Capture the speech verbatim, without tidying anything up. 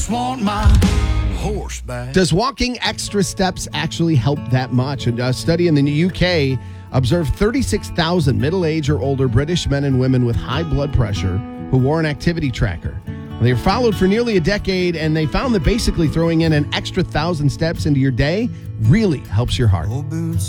Want my horse back. Does walking extra steps actually help that much? A study in the U K observed thirty-six thousand middle-aged or older British men and women with high blood pressure who wore an activity tracker. They were followed for nearly a decade, and they found that basically throwing in an extra thousand steps into your day really helps your heart. Old boots